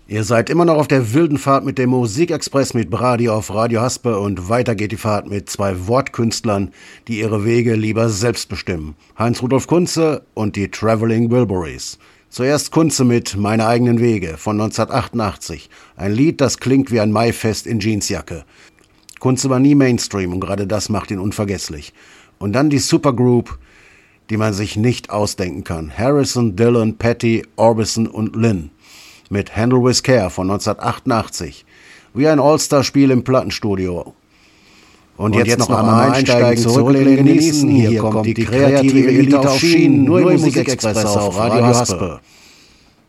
Ihr seid immer noch auf der wilden Fahrt mit dem Musikexpress mit Brady auf Radio Haspe und weiter geht die Fahrt mit zwei Wortkünstlern, die ihre Wege lieber selbst bestimmen. Heinz-Rudolf Kunze und die Traveling Wilburys. Zuerst Kunze mit Meine eigenen Wege von 1988. Ein Lied, das klingt wie ein Maifest in Jeansjacke. Kunze war nie Mainstream und gerade das macht ihn unvergesslich. Und dann die Supergroup, die man sich nicht ausdenken kann. Harrison, Dylan, Patty, Orbison und Lynn. Mit Handle with Care von 1988. Wie ein All-Star-Spiel im Plattenstudio. Und jetzt noch einmal einsteigen, zurücklehnen, genießen. Hier kommt die kreative Elite auf Schienen, nur im Musikexpress auf Radio Haspe.